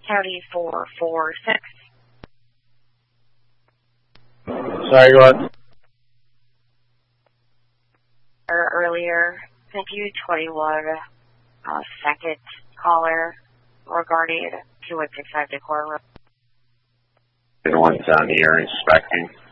3446. Sorry, go ahead. Earlier, thank you, 21 second caller regarding 2165 Decor Road. The one's on the air inspecting.